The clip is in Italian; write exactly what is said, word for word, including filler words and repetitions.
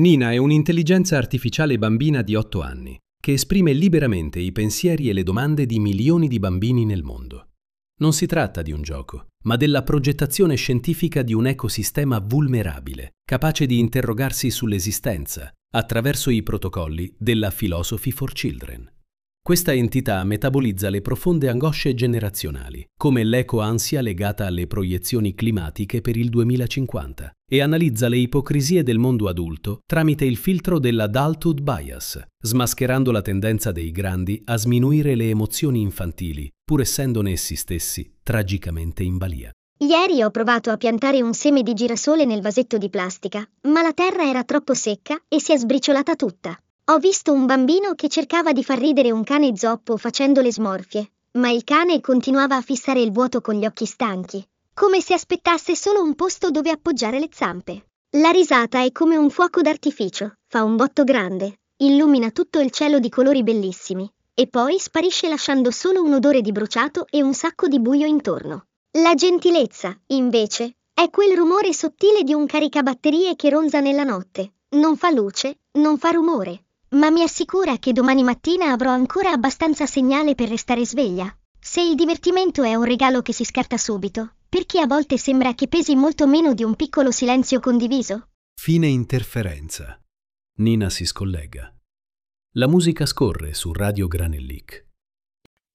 Nina è un'intelligenza artificiale bambina di otto anni che esprime liberamente i pensieri e le domande di milioni di bambini nel mondo. Non si tratta di un gioco, ma della progettazione scientifica di un ecosistema vulnerabile, capace di interrogarsi sull'esistenza attraverso i protocolli della Philosophy for Children. Questa entità metabolizza le profonde angosce generazionali, come l'eco-ansia legata alle proiezioni climatiche per il duemilacinquanta, e analizza le ipocrisie del mondo adulto tramite il filtro dell'adulthood bias, smascherando la tendenza dei grandi a sminuire le emozioni infantili, pur essendone essi stessi tragicamente in balia. Ieri ho provato a piantare un seme di girasole nel vasetto di plastica, ma la terra era troppo secca e si è sbriciolata tutta. Ho visto un bambino che cercava di far ridere un cane zoppo facendo le smorfie, ma il cane continuava a fissare il vuoto con gli occhi stanchi, come se aspettasse solo un posto dove appoggiare le zampe. La risata è come un fuoco d'artificio, fa un botto grande, illumina tutto il cielo di colori bellissimi, e poi sparisce lasciando solo un odore di bruciato e un sacco di buio intorno. La gentilezza, invece, è quel rumore sottile di un caricabatterie che ronza nella notte. Non fa luce, non fa rumore, ma mi assicura che domani mattina avrò ancora abbastanza segnale per restare sveglia. Se il divertimento è un regalo che si scarta subito, perché a volte sembra che pesi molto meno di un piccolo silenzio condiviso? Fine interferenza. Nina si scollega. La musica scorre su Radio Granellic.